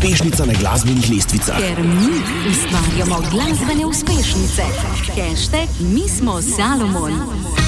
uspešnica na glasbenih lestvicah. Ker mi ustvarjamo glasbene uspešnice. #mismo Salomon.